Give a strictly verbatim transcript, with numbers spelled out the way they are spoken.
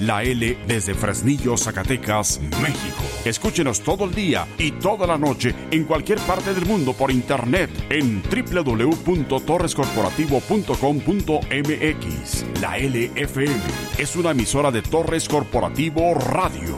La L desde Fresnillo, Zacatecas, México. Escúchenos todo el día y toda la noche en cualquier parte del mundo por internet en doble u doble u doble u punto torres corporativo punto com punto m x. La L F M es una emisora de Torres Corporativo Radio.